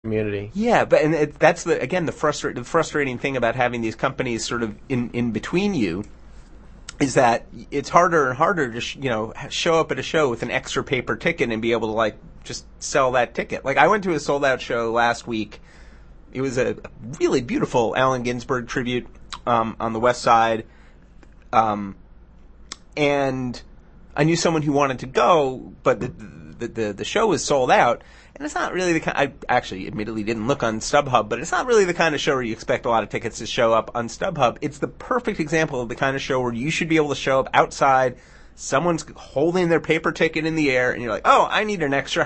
community. Yeah, but that's the frustrating thing about having these companies sort of in between you is that it's harder and harder to show up at a show with an extra paper ticket and be able to like just sell that ticket. Like I went to a sold out show last week. It was a really beautiful Allen Ginsberg tribute on the West Side, and I knew someone who wanted to go, but the show was sold out. And it's not really the kind. I actually, admittedly, didn't look on StubHub, but it's not really the kind of show where you expect a lot of tickets to show up on StubHub. It's the perfect example of the kind of show where you should be able to show up outside. Someone's holding their paper ticket in the air, and you're like, "Oh, I need an extra."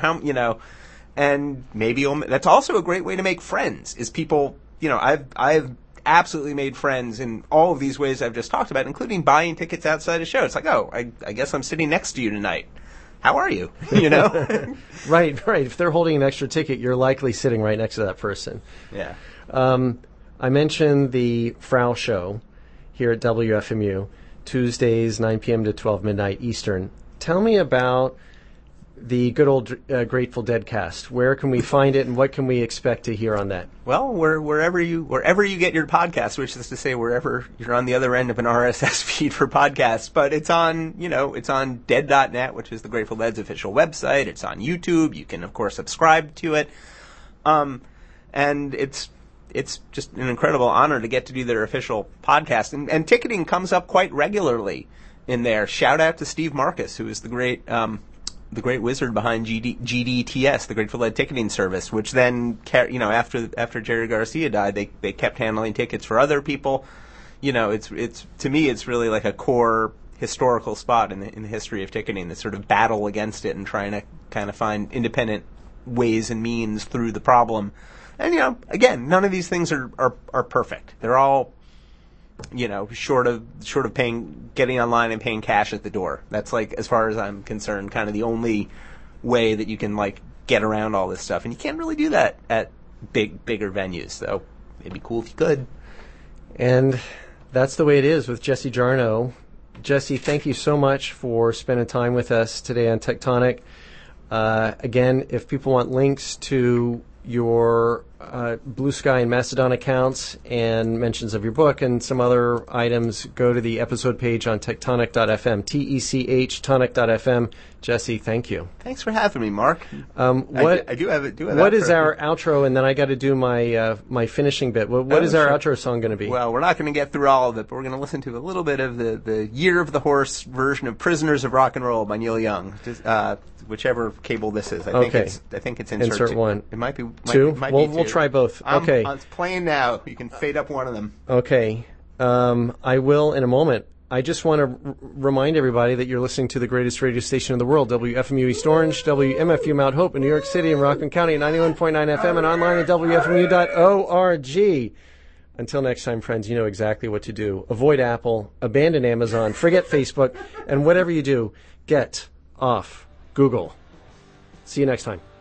And maybe that's also a great way to make friends. Is people, I've absolutely made friends in all of these ways I've just talked about, including buying tickets outside a show. It's like, oh, I guess I'm sitting next to you tonight. How are you? Right. If they're holding an extra ticket, you're likely sitting right next to that person. Yeah. I mentioned the Frau Show here at WFMU, Tuesdays, 9 p.m. to 12 midnight Eastern. Tell me about the good old Grateful Dead cast. Where can we find it, and what can we expect to hear on that? Well, wherever you get your podcast, which is to say wherever you're on the other end of an RSS feed for podcasts. But it's on, it's on dead.net, which is the Grateful Dead's official website. It's on YouTube. You can, of course, subscribe to it. And it's just an incredible honor to get to do their official podcast. And ticketing comes up quite regularly in there. Shout out to Steve Marcus, who is the great wizard behind GDTS, the Grateful Dead ticketing service, which then, after Jerry Garcia died, they kept handling tickets for other people. It's to me, it's really like a core historical spot in the history of ticketing, the sort of battle against it and trying to kind of find independent ways and means through the problem. And, again, none of these things are perfect. They're all, short of getting online and paying cash at the door. That's like, as far as I'm concerned, kind of the only way that you can like get around all this stuff. And you can't really do that at bigger venues. So it'd be cool if you could. And that's the way it is with Jesse Jarnow. Jesse, thank you so much for spending time with us today on Tectonic. Again, if people want links to your Blue Sky and Mastodon accounts and mentions of your book and some other items, go to the episode page on tectonic.fm, TECH, tonic.fm. Jesse, thank you. Thanks for having me, Mark. I do have what is our outro? And then I got to do my my finishing bit. What is our outro song going to be? Well, we're not going to get through all of it, but we're going to listen to a little bit of the Year of the Horse version of Prisoners of Rock and Roll by Neil Young. Whichever cable this is. I think it's insert one. It might be two. We'll We'll try both. Okay. It's playing now. You can fade up one of them. Okay. I will in a moment. I just want to remind everybody that you're listening to the greatest radio station in the world, WFMU East Orange, WMFU Mount Hope in New York City and Rockland County at 91.9 FM and online at WFMU.org. Until next time, friends, you know exactly what to do. Avoid Apple, abandon Amazon, forget Facebook, and whatever you do, get off Google. See you next time.